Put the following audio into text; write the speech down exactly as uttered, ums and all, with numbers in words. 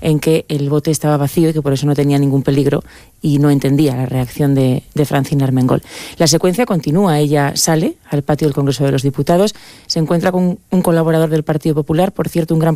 en que el bote estaba vacío y que por eso no tenía ningún peligro y no entendía la reacción de, de Francina Armengol. La secuencia continúa. Ella sale al patio del Congreso de los Diputados, se encuentra con un colaborador del Partido Popular, por cierto, un gran